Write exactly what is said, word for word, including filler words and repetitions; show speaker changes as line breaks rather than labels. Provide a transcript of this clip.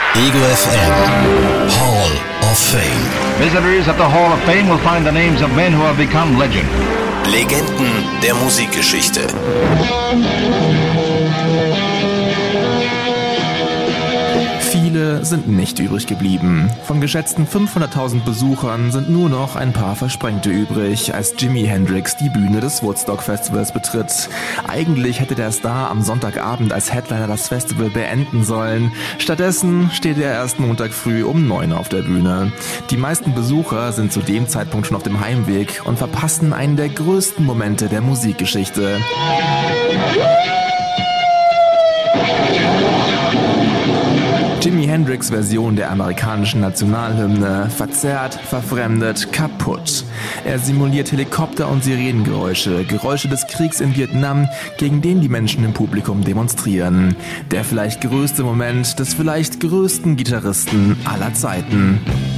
Ego F M Hall of Fame.
Visitors at the Hall of Fame will find the names of men who have become legend.
Legenden der Musikgeschichte.
Viele sind nicht übrig geblieben. Von geschätzten fünfhunderttausend Besuchern sind nur noch ein paar Versprengte übrig, als Jimi Hendrix die Bühne des Woodstock Festivals betritt. Eigentlich hätte der Star am Sonntagabend als Headliner das Festival beenden sollen. Stattdessen steht er erst Montag früh um neun auf der Bühne. Die meisten Besucher sind zu dem Zeitpunkt schon auf dem Heimweg und verpassen einen der größten Momente der Musikgeschichte. Jimi Hendrix' Version der amerikanischen Nationalhymne, verzerrt, verfremdet, kaputt. Er simuliert Helikopter- und Sirenengeräusche, Geräusche des Kriegs in Vietnam, gegen den die Menschen im Publikum demonstrieren. Der vielleicht größte Moment des vielleicht größten Gitarristen aller Zeiten.